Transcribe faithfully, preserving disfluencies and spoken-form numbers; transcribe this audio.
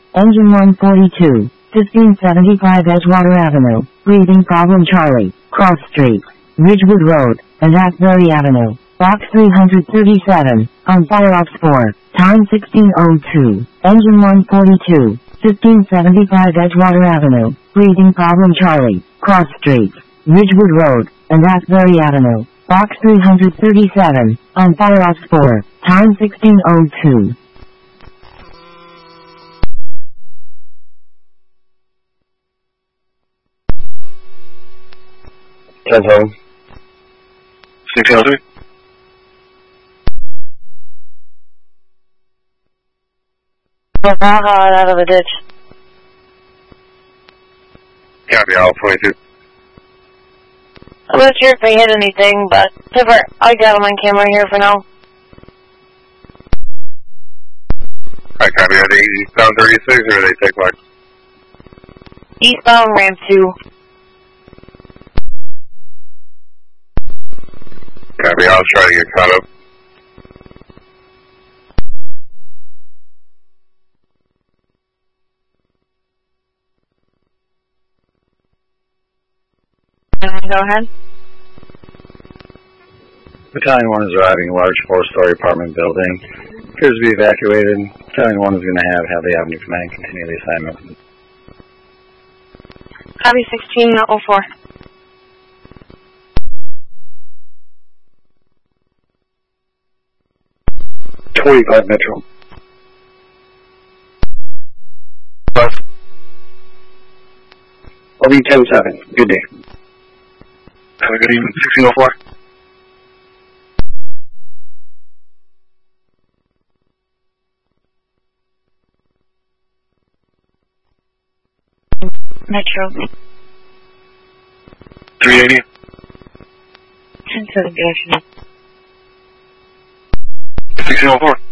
Engine one forty-two, fifteen seventy-five Edgewater Avenue, breathing problem Charlie, Cross Street, Ridgewood Road, and Asbury Avenue, Box three thirty-seven, on fire ops four, time sixteen oh two, Engine one forty-two, fifteen seventy-five Edgewater Avenue, breathing problem Charlie, Cross Street, Ridgewood Road, and Asbury Avenue, Box three thirty-seven, on fire ops four, time sixteen oh two. ten home. sixteen oh three. Well, I'll haul it out of the ditch. Copy, all twenty-two. I'm not sure if I hit anything, but Tipper, I got him on camera here for now. Alright, copy. Are they eastbound thirty-six or are they take like? Eastbound ramp two. Copy, I'll try to get caught up. Go ahead. Battalion one is arriving a large four-story apartment building. Appears to be evacuated. Battalion one is going to have Hadley Avenue Command continue the assignment. Copy sixteen oh four. twenty-five Metro. Bus. L V ten seven. Good day. Have a good evening. sixteen oh four. Metro. three eighty. ten seven direction. sixteen oh four.